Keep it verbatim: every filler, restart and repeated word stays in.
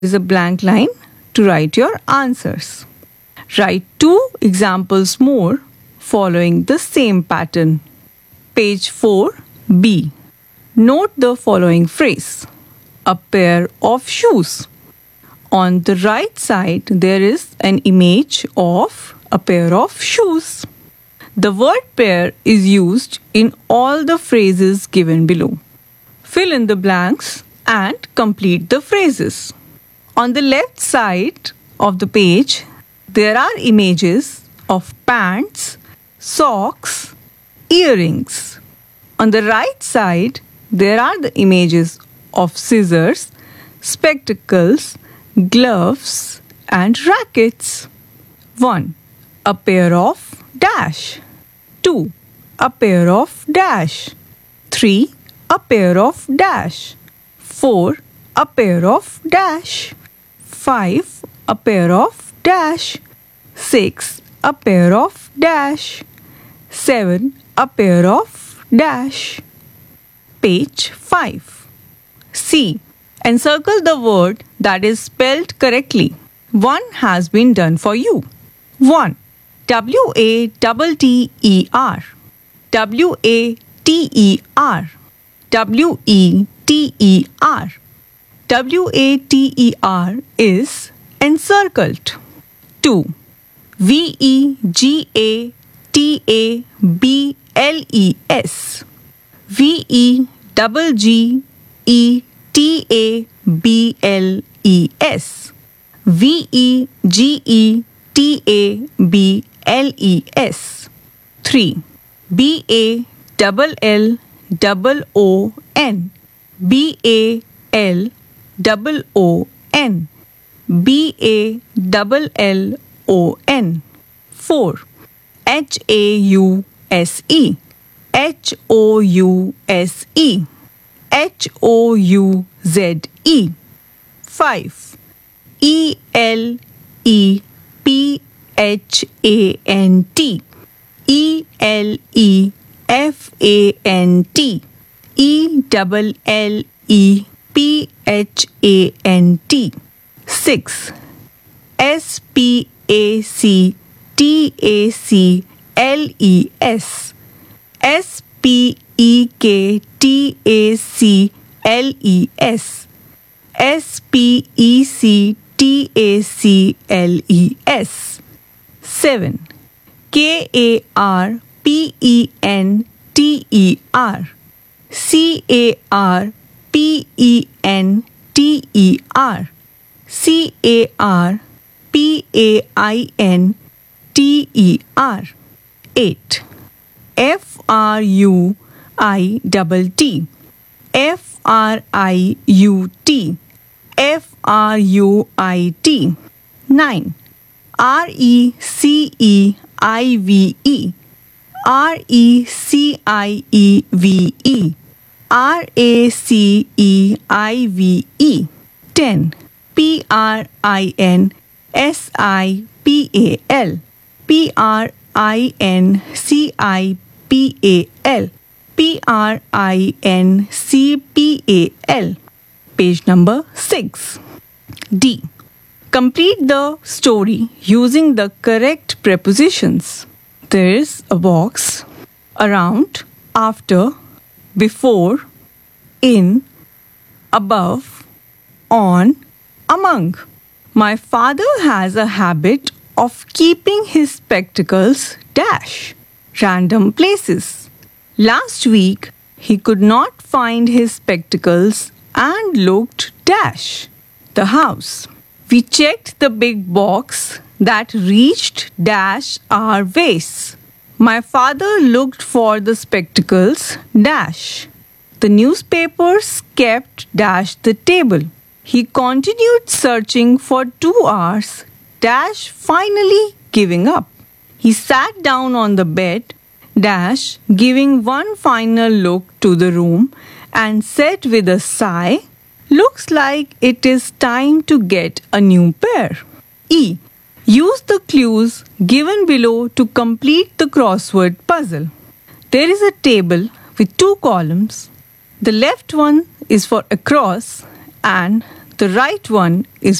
is a blank line to write your answers. Write two examples more following the same pattern. Page four B. Note the following phrase. A pair of shoes. On the right side, there is an image of a pair of shoes. The word pair is used in all the phrases given below. Fill in the blanks and complete the phrases. On the left side of the page, there are images of pants, socks, earrings. On the right side, there are the images of scissors, spectacles, gloves and rackets. one. A pair of dash. two. A pair of dash. three. A pair of dash. four. A pair of dash. five. A pair of dash. six. A pair of dash. seven. A pair of dash. Page five. C. Encircle the word that is spelled correctly. One has been done for you. one. W A T T E R. W A T E R. W E T E R. W A T E R is encircled. two. V E G A T A B L E S. V E G G E T A B L E S. V E G E T A B L E S. three. B A L L O O N. B A L O O N. B A L L O N. four. H A U S E. H O U S E. H O U Z E. five. E L E P H A N T. E L E F A N T. E L L E P H A N T. six. S P A C T A C L E S. S P E K T A C L E S. S P E C T A C L E S. seven. K A R P E N T E R. C A R P E N T E R. C A R P A I N T E R. eight. F R U I T T. F R I U T. F R U I T. nine. R E C E I V E. R E C I E V E. R A C E I V E. ten. P R I N S I P A L. P R I N C I P A L. P R I N C P A L. Page number six. D. Complete the story using the correct prepositions. There is a box around, after, before, in, above, on, among. My father has a habit of keeping his spectacles dash random places. Last week, he could not find his spectacles and looked dash the house. We checked the big box that reached dash our waist. My father looked for the spectacles dash. The newspapers kept dash the table. He continued searching for two hours dash finally giving up. He sat down on the bed dash giving one final look to the room and said with a sigh, "Looks like it is time to get a new pair." E. Use the clues given below to complete the crossword puzzle. There is a table with two columns. The left one is for across and The right one is